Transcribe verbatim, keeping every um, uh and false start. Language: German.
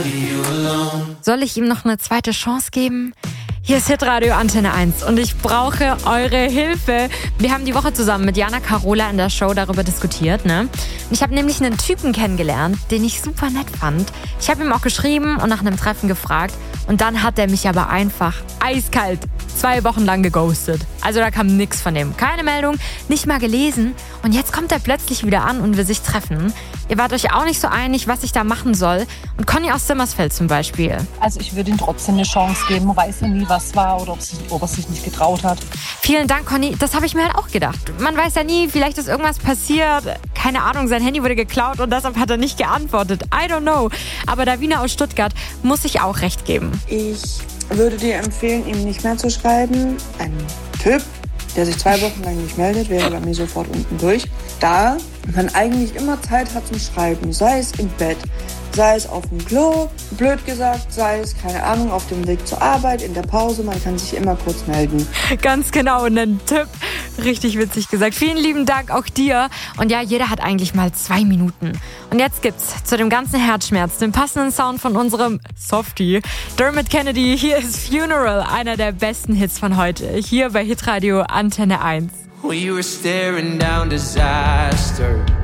Soll ich ihm noch eine zweite Chance geben? Hier ist Hitradio Antenne eins und ich brauche eure Hilfe. Wir haben die Woche zusammen mit Jana Carola in der Show darüber diskutiert, ne? Und ich habe nämlich einen Typen kennengelernt, den ich super nett fand. Ich habe ihm auch geschrieben und nach einem Treffen gefragt und dann hat er mich aber einfach eiskalt zwei Wochen lang geghostet. Also da kam nichts von dem. Keine Meldung, nicht mal gelesen. Und jetzt kommt er plötzlich wieder an und will sich treffen. Ihr wart euch auch nicht so einig, was ich da machen soll. Und Conny aus Simmersfeld zum Beispiel. Also ich würde ihm trotzdem eine Chance geben. Man weiß ja nie, was war oder ob, sich, ob er sich nicht getraut hat. Vielen Dank, Conny. Das habe ich mir halt auch gedacht. Man weiß ja nie, vielleicht ist irgendwas passiert. Keine Ahnung, sein Handy wurde geklaut und deshalb hat er nicht geantwortet. I don't know. Aber Davina aus Stuttgart muss ich auch recht geben. Ich würde dir empfehlen, ihm nicht mehr zu schreiben. Ein Typ, der sich zwei Wochen lang nicht meldet, wäre bei mir sofort unten durch. Da man eigentlich immer Zeit hat zum Schreiben, sei es im Bett, sei es auf dem Klo, blöd gesagt, sei es, keine Ahnung, auf dem Weg zur Arbeit, in der Pause, man kann sich immer kurz melden. Ganz genau, ein Tipp. Richtig witzig gesagt. Vielen lieben Dank auch dir. Und ja, jeder hat eigentlich mal zwei Minuten. Und jetzt gibt's zu dem ganzen Herzschmerz den passenden Sound von unserem Softie. Dermot Kennedy, hier ist Funeral, einer der besten Hits von heute. Hier bei Hitradio Antenne eins. We were staring down disaster.